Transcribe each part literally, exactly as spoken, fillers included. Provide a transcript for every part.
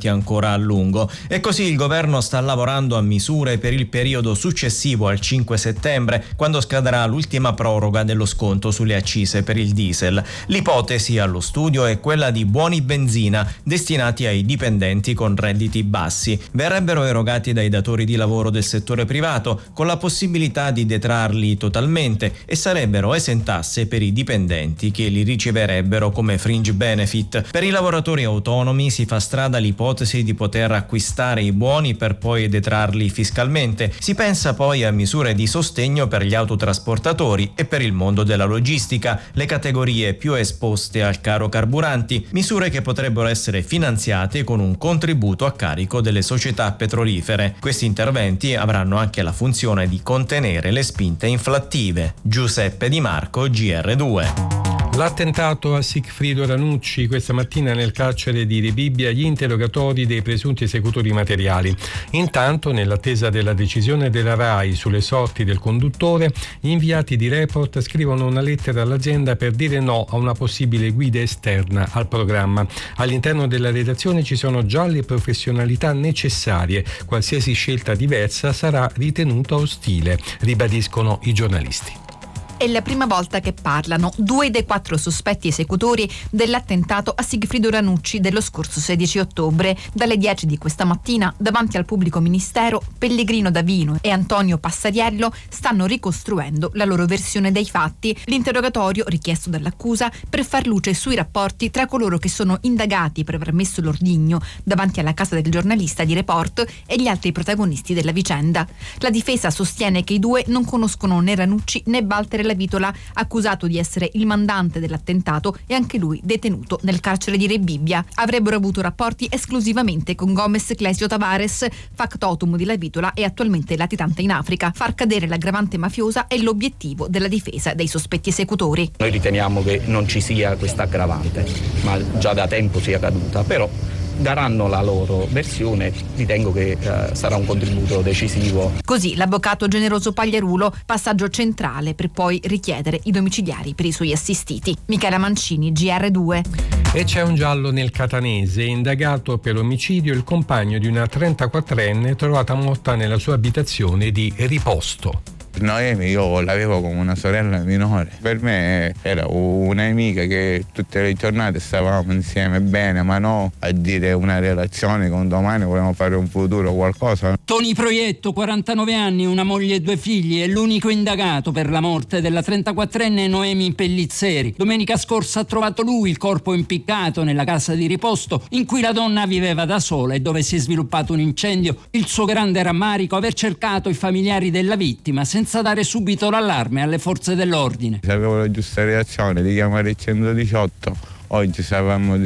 avanti ancora a lungo. E così il governo sta lavorando a misure per il periodo successivo al cinque settembre, quando scadrà l'ultima proroga dello sconto sulle accise per il diesel. L'ipotesi allo studio è quella di buoni benzina destinati ai dipendenti con redditi bassi. Verrebbero erogati dai datori di lavoro del settore privato con la possibilità di detrarli totalmente e sarebbero esentasse per i dipendenti che li riceverebbero come fringe benefit. Per i lavoratori autonomi si fa strada l'ipotesi di poter acquistare i buoni per poi detrarli fiscalmente. Si pensa poi a misure di sostegno per gli autotrasportatori e per il mondo della logistica, le categorie più esposte al caro carburanti, misure che potrebbero essere finanziate con un contributo a carico delle società petrolifere. Questi interventi avranno anche la funzione di contenere le spinte inflattive. Giuseppe Di Marco, G R due. L'attentato a Sigfrido Ranucci, questa mattina nel carcere di Rebibbia, gli interrogatori dei presunti esecutori materiali. Intanto, nell'attesa della decisione della RAI sulle sorti del conduttore, gli inviati di Report scrivono una lettera all'azienda per dire no a una possibile guida esterna al programma. All'interno della redazione ci sono già le professionalità necessarie. Qualsiasi scelta diversa sarà ritenuta ostile, ribadiscono i giornalisti. È la prima volta che parlano due dei quattro sospetti esecutori dell'attentato a Sigfrido Ranucci dello scorso sedici ottobre. Dalle dieci di questa mattina, davanti al pubblico ministero, Pellegrino Davino e Antonio Passariello stanno ricostruendo la loro versione dei fatti. L'interrogatorio richiesto dall'accusa per far luce sui rapporti tra coloro che sono indagati per aver messo l'ordigno davanti alla casa del giornalista di Report e gli altri protagonisti della vicenda. La difesa sostiene che i due non conoscono né Ranucci né Walter La Vitola, accusato di essere il mandante dell'attentato e anche lui detenuto nel carcere di Rebibbia. Avrebbero avuto rapporti esclusivamente con Gomez Clesio Tavares, factotum di La Vitola e attualmente latitante in Africa. Far cadere l'aggravante mafiosa è l'obiettivo della difesa dei sospetti esecutori. Noi riteniamo che non ci sia questa aggravante, ma già da tempo sia caduta, però daranno la loro versione, ritengo che eh, sarà un contributo decisivo. Così l'avvocato Generoso Pagliarulo, passaggio centrale per poi richiedere i domiciliari per i suoi assistiti. Michela Mancini, G R due. E c'è un giallo nel Catanese, indagato per omicidio il compagno di una trentaquattrenne trovata morta nella sua abitazione di Riposto. Noemi io l'avevo come una sorella minore, per me era un'amica che tutte le giornate stavamo insieme bene, ma no a dire una relazione con domani volevamo fare un futuro o qualcosa. Tony Proietto, quarantanove anni, una moglie e due figli, è l'unico indagato per la morte della trentaquattrenne Noemi Pellizzeri. Domenica scorsa ha trovato lui il corpo impiccato nella casa di Riposto in cui la donna viveva da sola e dove si è sviluppato un incendio. Il suo grande rammarico aver cercato i familiari della vittima senza senza dare subito l'allarme alle forze dell'ordine. Se avevo la giusta reazione di chiamare il centodiciotto, oggi se avevamo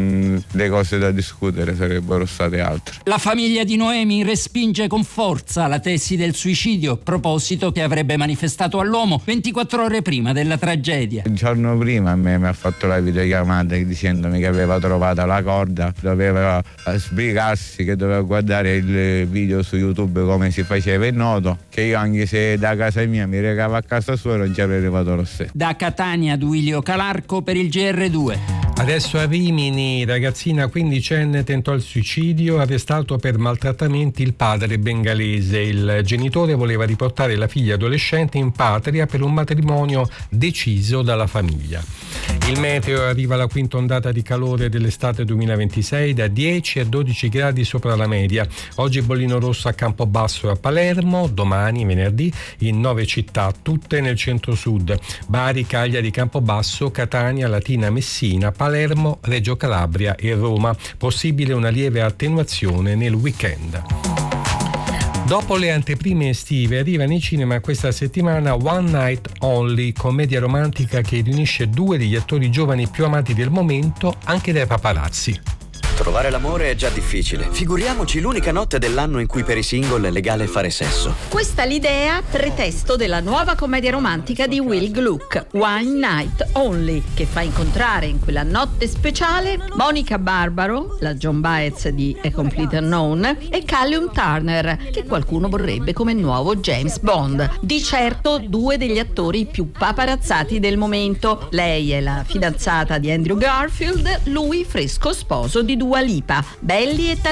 le cose da discutere sarebbero state altre. La famiglia di Noemi respinge con forza la tesi del suicidio, proposito che avrebbe manifestato all'uomo ventiquattro ore prima della tragedia. Il giorno prima a me mi ha fatto la videochiamata dicendomi che aveva trovato la corda, doveva sbrigarsi, che doveva guardare il video su YouTube come si faceva il noto, che io anche se da casa mia mi recavo a casa sua non ci avrei arrivato lo stesso. Da Catania, Duilio Calarco per il G R due. Adesso a Rimini, ragazzina quindicenne tentò il suicidio, arrestato per maltrattamenti il padre bengalese. Il genitore voleva riportare la figlia adolescente in patria per un matrimonio deciso dalla famiglia. Il meteo, arriva la quinta ondata di calore dell'estate duemilaventisei, da dieci a dodici gradi sopra la media. Oggi bollino rosso a Campobasso e a Palermo, domani venerdì in nove città, tutte nel centro-sud: Bari, Cagliari, Campobasso, Catania, Latina, Messina, Palermo, Reggio Calabria e Roma. Possibile una lieve attenuazione nel weekend. Dopo le anteprime estive arriva nei cinema questa settimana One Night Only, commedia romantica che riunisce due degli attori giovani più amati del momento anche dai paparazzi. Trovare l'amore è già difficile. Figuriamoci l'unica notte dell'anno in cui per i single è legale fare sesso. Questa è l'idea pretesto della nuova commedia romantica di Will Gluck, One Night Only, che fa incontrare in quella notte speciale Monica Barbaro, la John Baez di A Complete Unknown, e Callum Turner, che qualcuno vorrebbe come nuovo James Bond. Di certo due degli attori più paparazzati del momento. Lei è la fidanzata di Andrew Garfield, lui fresco sposo di Dua Lipa. Belli e